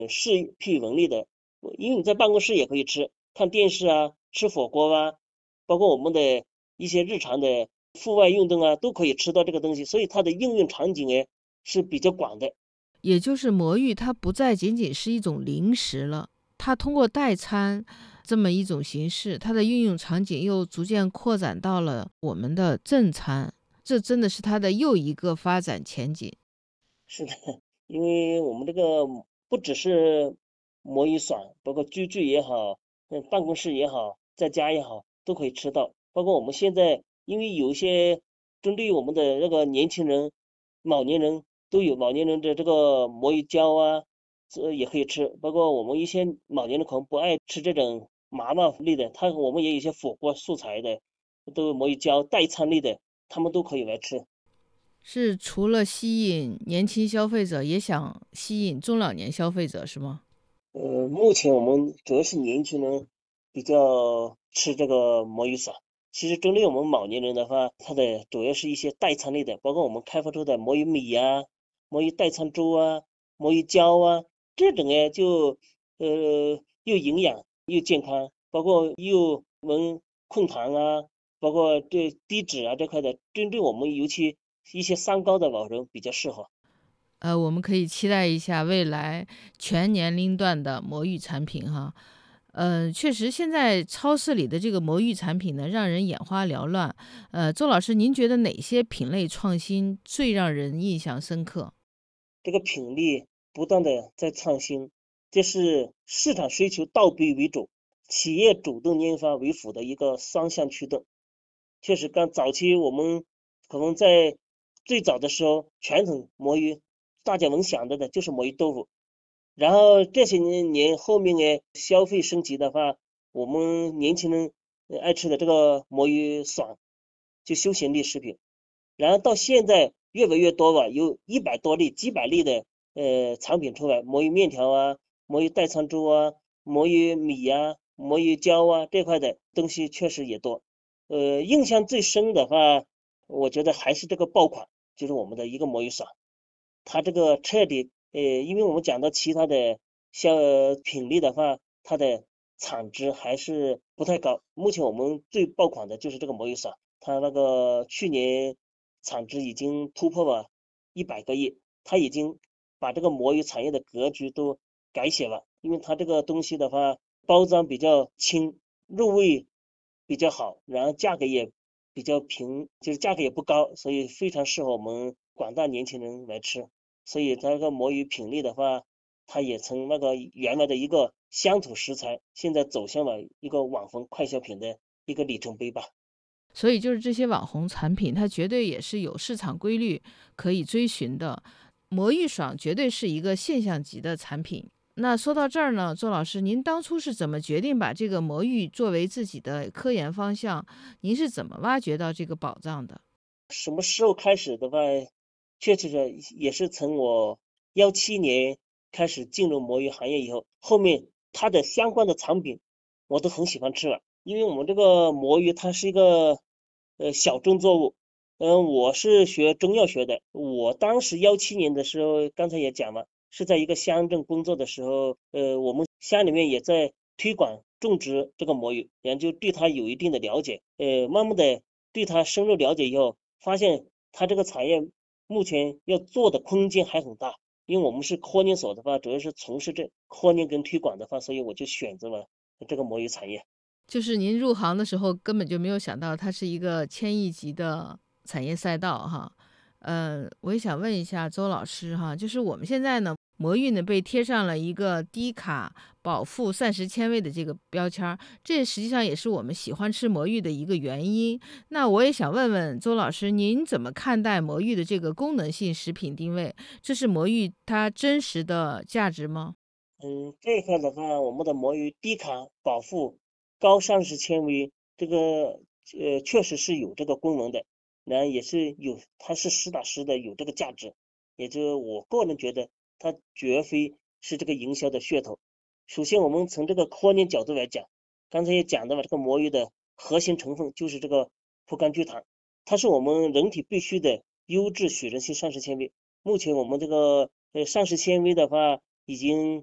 适屁纹理的，因为你在办公室也可以吃，看电视啊，吃火锅啊，包括我们的一些日常的户外运动啊，都可以吃到这个东西，所以它的应用场景是比较广的。 也就是魔芋它不再仅仅是一种零食了，它通过代餐这么一种形式，它的运用场景又逐渐扩展到了我们的正餐，这真的是它的又一个发展前景。 是的，因为我们这个不只是魔芋爽，包括居住也好，办公室也好，在家也好，都可以吃到。包括我们现在，因为有一些针对于我们的那个年轻人、老年人都有，老年人的这个魔芋胶啊，这也可以吃。包括我们一些老年人可能不爱吃这种麻辣类的，我们也有一些火锅素材的，都魔芋胶代餐类的，他们都可以来吃。 是除了吸引年轻消费者，也想吸引中老年消费者，是吗？ 目前我们主要是年轻人比较吃这个魔芋爽。其实针对我们老年人的话，它的主要是一些代餐类的，包括我们开发出的魔芋米呀、魔芋代餐粥啊、魔芋胶啊，这种就又营养又健康，包括又能控糖啊，包括对低脂啊这块的，针对我们尤其一些三高的老人比较适合。 我们可以期待一下未来全年龄段的魔芋产品哈。确实，现在超市里的这个魔芋产品呢，让人眼花缭乱。周老师，您觉得哪些品类创新最让人印象深刻？ 这个品类不断的在创新，这是市场需求倒逼为主，企业主动研发为辅的一个双向驱动。确实，刚早期我们可能在最早的时候，传统魔芋大家能想到的就是魔芋豆腐，然后这些年后面消费升级的话，我们年轻人爱吃的这个魔芋爽，就休闲类食品。然后到现在越来越多吧，有100多类、几百类的产品出来，魔芋面条啊、魔芋代餐粥啊、魔芋米啊、魔芋胶啊这块的东西确实也多。印象最深的话，我觉得还是这个爆款，就是我们的一个魔芋爽。它这个彻底因为我们讲到其他的像品类的话，它的产值还是不太高。目前我们最爆款的就是这个魔芋爽，它那个去年产值已经突破了100个亿，它已经把这个魔芋产业的格局都改写了。因为它这个东西的话，包装比较轻，入味比较好，然后价格也比较平，就是价格也不高，所以非常适合我们广大年轻人来吃。所以它这个魔芋品类的话，它也从那个原来的一个乡土食材，现在走向了一个网红快消品的一个里程碑吧。 所以就是这些网红产品，它绝对也是有市场规律可以追寻的。魔芋爽绝对是一个现象级的产品。那说到这儿呢，周老师，您当初是怎么决定把这个魔芋作为自己的科研方向？您是怎么挖掘到这个宝藏的？ 什么时候开始的话，确实是也是从我17年开始进入魔芋行业以后，后面它的相关的产品我都很喜欢吃了，因为我们这个魔芋它是一个小众作物。我是学中药学的，我当时17年的时候，刚才也讲了，是在一个乡镇工作的时候，我们乡里面也在推广种植这个魔芋，然后就对它有一定的了解，慢慢的对它深入了解以后，发现它这个产业目前要做的空间还很大。因为我们是科研所的话，主要是从事这科研跟推广的话，所以我就选择了这个魔芋产业。 就是您入行的时候根本就没有想到它是一个千亿级的产业赛道哈。我也想问一下周老师哈，就是我们现在呢，魔芋呢被贴上了一个低卡、饱腹、膳食纤维的这个标签儿，这实际上也是我们喜欢吃魔芋的一个原因。那我也想问问周老师，您怎么看待魔芋的这个功能性食品定位？这是魔芋它真实的价值吗？ 这一块的话，我们的魔芋低卡、饱腹、高膳食纤维，这个确实是有这个功能的，然后也是有，它是实打实的有这个价值。也就我个人觉得，它绝非是这个营销的噱头。首先，我们从这个科研角度来讲，刚才也讲到了，这个魔芋的核心成分就是这个葡甘聚糖，它是我们人体必须的优质水溶性膳食纤维。目前我们这个膳食纤维的话，已经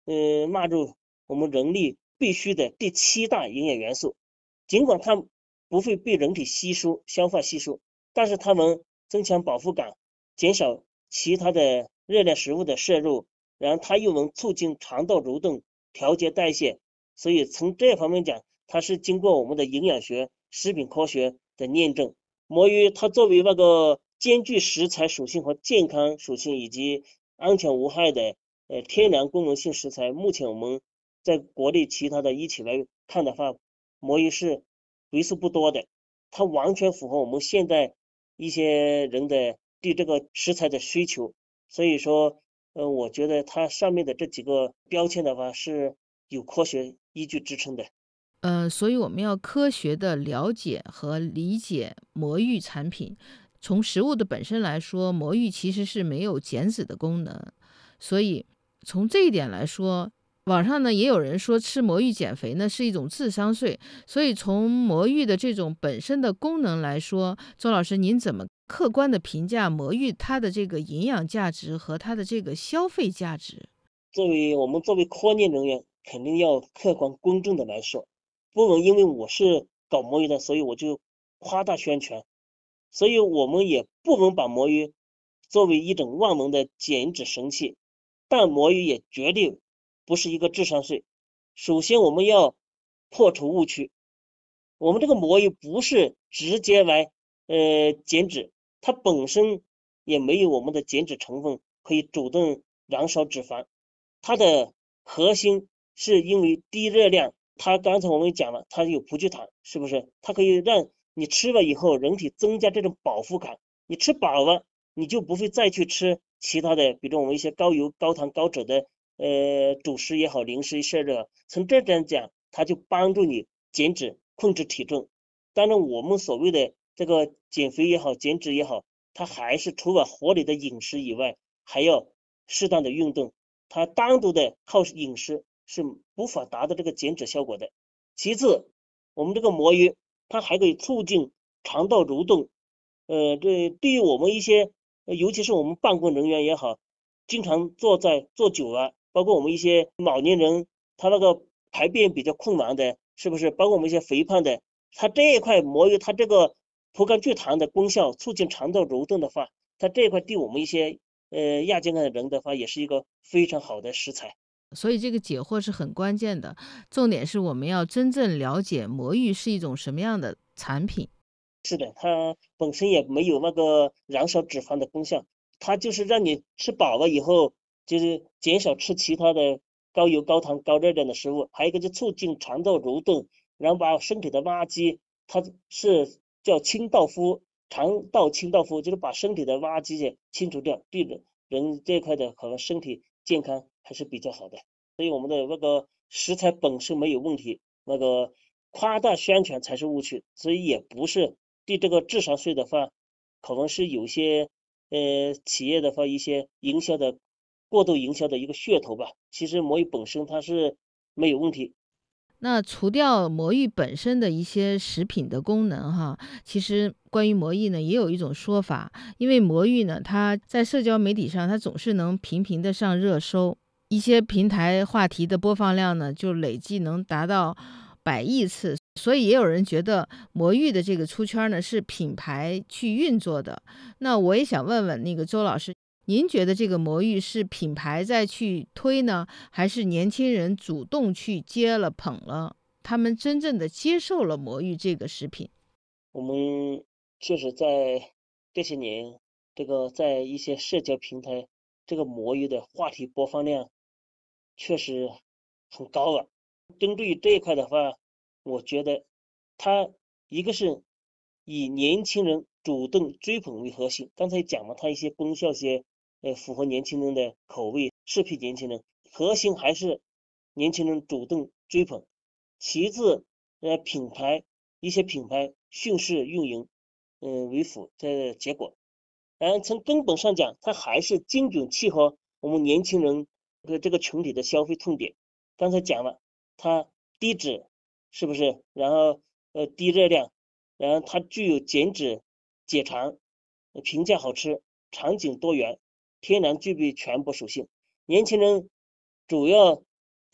纳入我们人类必须的第7大营养元素。尽管它不会被人体消化吸收，但是它们增强饱腹感，减少其他的热量食物的摄入，然后它又能促进肠道蠕动，调节代谢。所以从这方面讲，它是经过我们的营养学、食品科学的验证。魔芋它作为那个兼具食材属性和健康属性以及安全无害的天然功能性食材，目前我们在国内其他的一起来看的话，魔芋是为数不多的，它完全符合我们现在一些人的对这个食材的需求。所以说，我觉得它上面的这几个标签的话是有科学依据支撑的。 所以我们要科学的了解和理解魔芋产品。从食物的本身来说，魔芋其实是没有减脂的功能，所以从这一点来说，网上呢也有人说吃魔芋减肥呢是一种智商税。所以从魔芋的这种本身的功能来说，周老师您怎么客观的评价魔芋它的这个营养价值和它的这个消费价值？ 作为科研人员，肯定要客观公正的来说，不能因为我是搞魔芋的，所以我就夸大宣传。所以我们也不能把魔芋作为一种万能的减脂神器，但魔芋也绝对不是一个智商税。首先，我们要破除误区，我们这个魔芋不是直接来减脂，它本身也没有我们的减脂成分可以主动燃烧脂肪，它的核心是因为低热量。它刚才我们讲了，它有葡聚糖，是不是？它可以让你吃了以后，人体增加这种饱腹感。你吃饱了，你就不会再去吃其他的，比如我们一些高油、高糖、高脂的主食也好，零食摄入。从这点讲，它就帮助你减脂、控制体重。当然，我们所谓的这个减肥也好，减脂也好，它还是除了合理的饮食以外，还要适当的运动。它单独的靠饮食是无法达到这个减脂效果的。其次，我们这个魔芋它还可以促进肠道蠕动。对于我们一些，尤其是我们办公人员也好，经常坐久了，包括我们一些老年人，他那个排便比较困难的，是不是？包括我们一些肥胖的，它这一块魔芋，它这个葡甘聚糖的功效，促进肠道蠕动的话，它这一块对我们一些亚健康的人的话，也是一个非常好的食材。 所以这个解惑是很关键的，重点是我们要真正了解魔芋是一种什么样的产品。 是的，它本身也没有那个燃烧脂肪的功效，它就是让你吃饱了以后，就是减少吃其他的高油、高糖、高热量的食物。还有一个就促进肠道蠕动，然后把身体的垃圾，它是叫清道夫，肠道清道夫，就是把身体的垃圾给清除掉，对人这一块的可能身体健康还是比较好的。所以我们的那个食材本身没有问题，那个夸大宣传才是误区，所以也不是。对这个智商税的话，可能是有些企业的话一些营销的过度营销的一个噱头吧。其实魔芋本身它是没有问题。 那除掉魔芋本身的一些食品的功能哈，其实关于魔芋呢，也有一种说法，因为魔芋呢，它在社交媒体上，它总是能频频的上热搜，一些平台话题的播放量呢，就累计能达到100亿次，所以也有人觉得魔芋的这个出圈呢，是品牌去运作的。那我也想问问那个周老师，您觉得这个魔芋是品牌在去推呢，还是年轻人主动去接了捧了，他们真正的接受了魔芋这个食品？ 我们确实在这些年，这个在一些社交平台，这个魔芋的话题播放量确实很高了。针对于这一块的话，我觉得它一个是以年轻人主动追捧为核心，刚才讲了它一些功效些，符合年轻人的口味，适配年轻人，核心还是年轻人主动追捧。其次，一些品牌训势运营，为辅的结果。然后从根本上讲，它还是精准契合我们年轻人的这个群体的消费痛点。刚才讲了，它低脂，是不是？然后低热量，然后它具有减脂、解馋、平价好吃、场景多元、天然具备全部属性。年轻人主要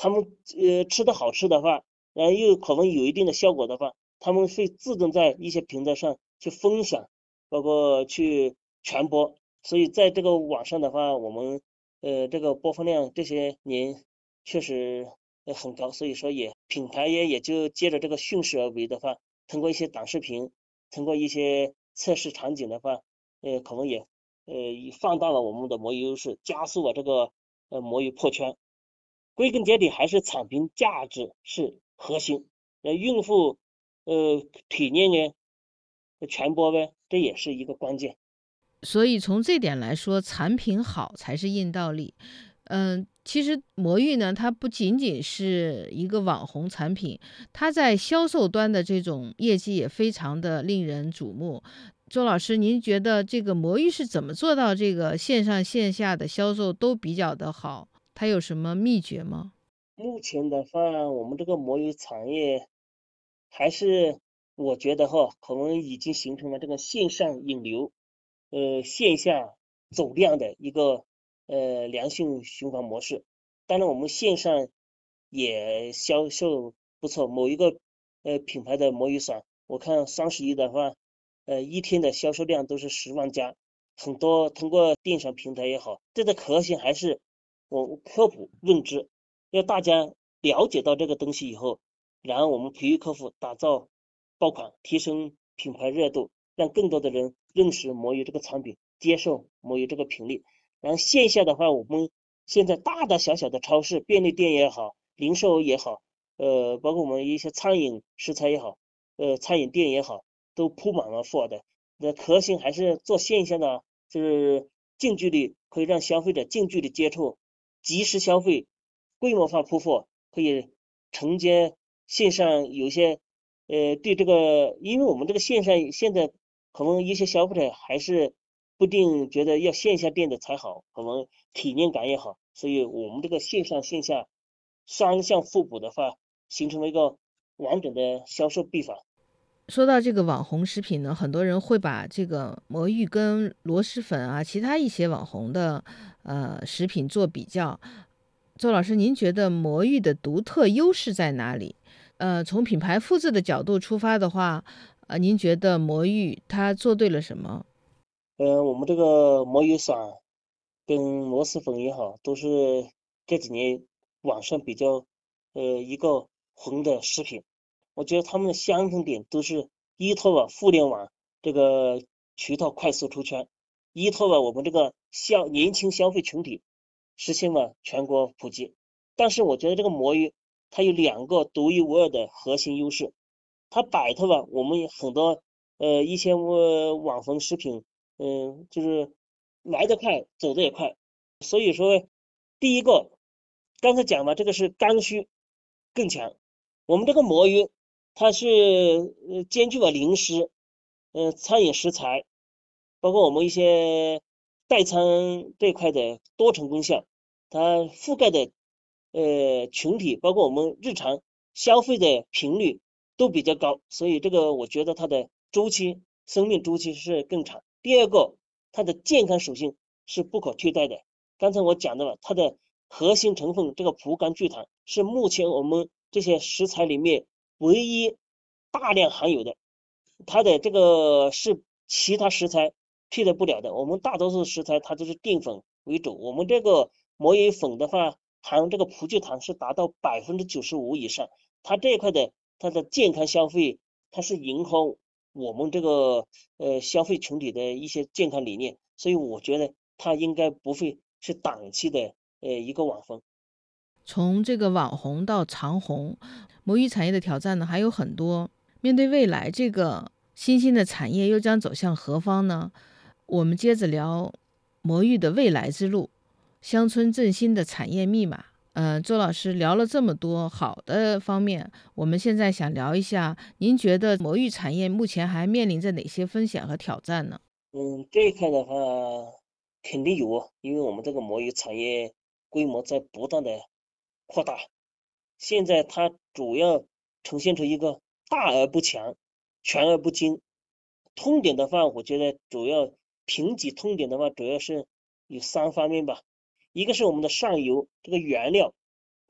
他们吃的好吃的话，然后又口味有一定的效果的话，他们会自动在一些平台上去分享，包括去传播。所以在这个网上的话，我们这个播放量这些年确实很高，所以说品牌也就借着这个顺势而为的话，通过一些短视频，通过一些测试场景的话，可能也放大了我们的魔芋优势，加速了这个魔芋破圈。归根结底还是产品价值是核心，用户体验呢、传播呢，这也是一个关键。 所以从这点来说，产品好才是硬道理。其实魔芋呢，它不仅仅是一个网红产品，它在销售端的这种业绩也非常的令人瞩目。周老师，您觉得这个魔芋是怎么做到这个线上线下的销售都比较的好？它有什么秘诀吗？ 目前的话，我们这个魔芋产业还是我觉得哈，可能已经形成了这个线上引流，线下走量的一个良性循环模式。当然，我们线上也销售不错，某一个品牌的魔芋伞，我看双11的话，一天的销售量都是10万加，很多通过电商平台也好，这个核心还是我科普认知。要大家了解到这个东西以后，然后我们培育客户，打造爆款，提升品牌热度，让更多的人认识魔芋这个产品，接受魔芋这个品类。然后线下的话，我们现在大大小小的超市、便利店也好，零售也好，包括我们一些餐饮食材也好，餐饮店也好，都铺满了货的。那核心还是做线下的，就是近距离可以让消费者近距离接触，及时消费，规模化铺货，可以承接线上有些对这个，因为我们这个线上现在可能一些消费者还是不定觉得要线下店的才好，可能体验感也好，所以我们这个线上线下双向互补的话，形成了一个完整的销售臂法。 说到这个网红食品呢，很多人会把这个魔芋跟螺蛳粉啊，其他一些网红的食品做比较。周老师，您觉得魔芋的独特优势在哪里？从品牌复制的角度出发的话，您觉得魔芋它做对了什么？ 我们这个魔芋爽跟螺蛳粉也好，都是这几年网上比较一个红的食品。我觉得他们的相同点都是依托了互联网这个渠道快速出圈，依托了我们这个年轻消费群体，实现了全国普及。但是我觉得这个魔芋它有两个独一无二的核心优势，它摆脱了我们很多一些网红食品，就是来得快，走得也快。所以说，第一个刚才讲了，这个是刚需更强。我们这个魔芋，它是兼具了零食、餐饮食材，包括我们一些代餐这块的多重功效，它覆盖的群体，包括我们日常消费的频率都比较高，所以这个我觉得它的生命周期是更长。第二个，它的健康属性是不可替代的。刚才我讲到了它的核心成分，这个葡甘聚糖是目前我们这些食材里面唯一大量含有的，它的这个是其他食材替代不了的。我们大多数食材它都是淀粉为主，我们这个魔芋粉的话，含这个葡聚糖是达到95%以上。它这一块的它的健康消费，它是迎合我们这个消费群体的一些健康理念，所以我觉得它应该不会是短期的一个网红。 从这个网红到长红，魔芋产业的挑战呢还有很多。面对未来，这个新兴的产业又将走向何方呢？我们接着聊魔芋的未来之路，乡村振兴的产业密码。周老师聊了这么多好的方面，我们现在想聊一下，您觉得魔芋产业目前还面临着哪些风险和挑战呢？ 这一块的话肯定有，因为我们这个魔芋产业规模在不断的扩大，现在它主要呈现出一个大而不强，全而不精。痛点的话，我觉得主要评级痛点的话，主要是有3方面吧。一个是我们的上游这个原料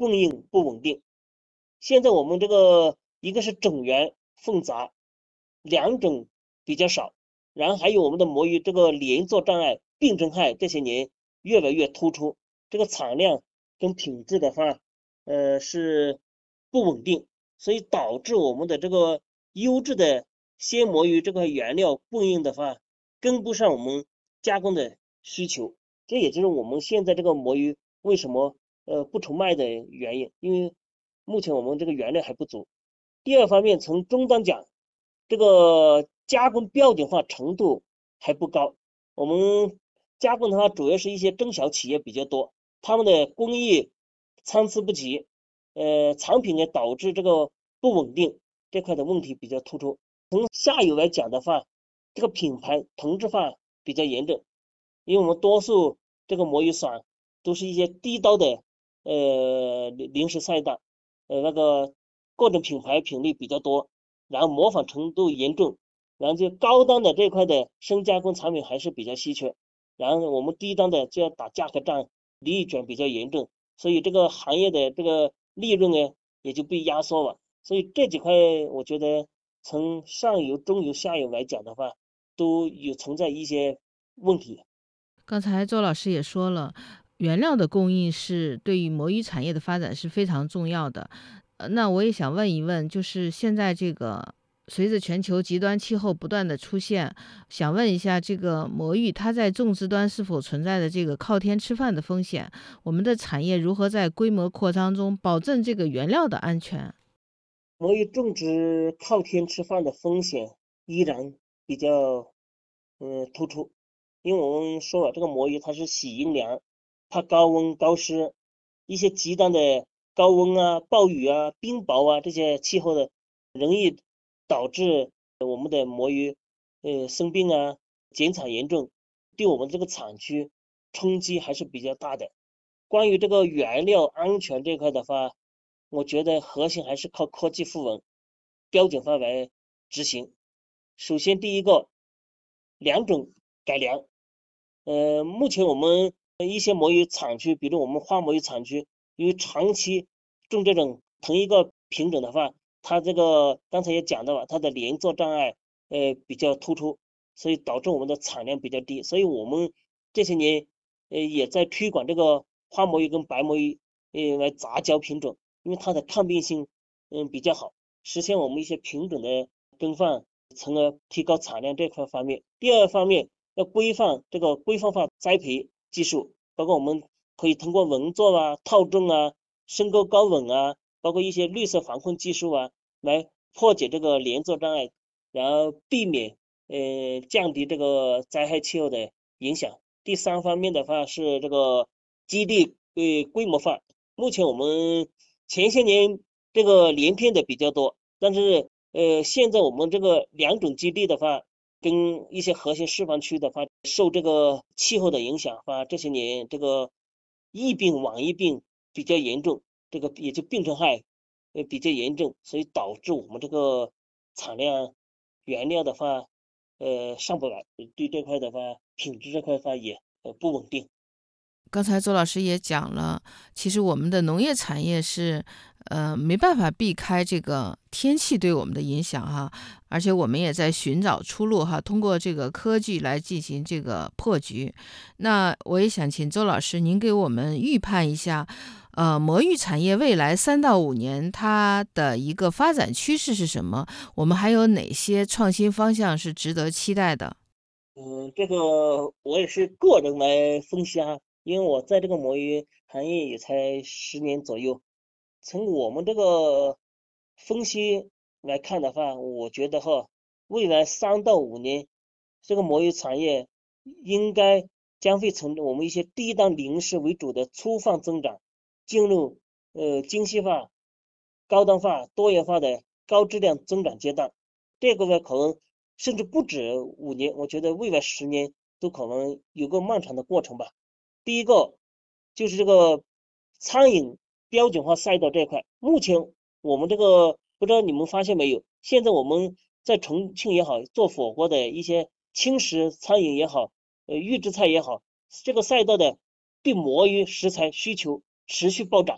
供应不稳定。现在我们这个一个是种源混杂，两种比较少，然后还有我们的魔芋这个连作障碍、病虫害这些年越来越突出，这个产量跟品质的话，是不稳定，所以导致我们的这个优质的鲜魔芋这个原料供应的话，跟不上我们加工的需求，这也就是我们现在这个魔芋为什么不愁卖的原因，因为目前我们这个原料还不足。第二方面，从终端讲，这个加工标准化程度还不高。我们加工的话，主要是一些中小企业比较多，他们的工艺参差不齐，产品也导致这个不稳定这块的问题比较突出。从下游来讲的话，这个品牌同质化比较严重，因为我们多数这个魔芋爽都是一些低端的零食赛道，那个各种品牌品类比较多，然后模仿程度严重，然后就高端的这块的深加工产品还是比较稀缺，然后我们低端的就要打价格战，利益卷比较严重，所以这个行业的这个利润呢也就被压缩了。所以这几块我觉得从上游、中游、下游来讲的话，都有存在一些问题。 刚才周老师也说了，原料的供应是对于魔芋产业的发展是非常重要的。那我也想问一问，就是现在这个随着全球极端气候不断的出现，想问一下，这个魔芋它在种植端是否存在的这个靠天吃饭的风险？我们的产业如何在规模扩张中保证这个原料的安全？ 魔芋种植靠天吃饭的风险依然比较突出，因为我们说了，这个魔芋它是喜阴凉，怕高温高湿，一些极端的高温啊、暴雨啊、冰雹啊这些气候的，容易导致我们的魔芋生病啊、减产严重，对我们这个产区冲击还是比较大的。关于这个原料安全这块的话，我觉得核心还是靠科技赋能、标准化来执行。首先，第一个，两种改良。目前我们一些魔芋产区，比如我们花魔芋产区，因为长期种这种同一个品种的话，它这个刚才也讲到了，它的连作障碍比较突出，所以导致我们的产量比较低。所以我们这些年也在推广这个花魔芋跟白魔芋来杂交品种，因为它的抗病性比较好，实现我们一些品种的更换，从而提高产量这块方面。第二方面要规范这个规范化栽培技术，包括我们可以通过轮作啊、套种啊、深沟高稳啊，包括一些绿色防控技术啊，来破解这个连作障碍，然后避免降低这个灾害气候的影响。第三方面的话是这个基地规模化，目前我们前些年这个连片的比较多，但是现在我们这个两种基地的话，跟一些核心示范区的话，受这个气候的影响的话，这些年这个疫病、网疫病比较严重，这个也就病虫害比较严重，所以导致我们这个产量原料的话上不来，对这块的话品质这块的话也不稳定。 刚才周老师也讲了，其实我们的农业产业是，没办法避开这个天气对我们的影响哈，而且我们也在寻找出路哈，通过这个科技来进行这个破局。那我也想请周老师您给我们预判一下，魔芋产业未来3到5年它的一个发展趋势是什么？我们还有哪些创新方向是值得期待的？ 这个我也是个人来分析哈，因为我在这个魔芋行业也才10年左右。从我们这个分析来看的话，我觉得哈，未来3到5年，这个魔芋产业应该将会从我们一些低档零食为主的粗放增长，进入精细化、高端化、多元化的高质量增长阶段。这个呢，可能甚至不止5年，我觉得未来10年都可能有个漫长的过程吧。第一个就是这个餐饮标准化赛道这一块，目前我们这个不知道你们发现没有，现在我们在重庆也好，做火锅的一些轻食餐饮也好，预制菜也好，这个赛道的对魔芋食材需求持续暴涨，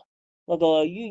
那个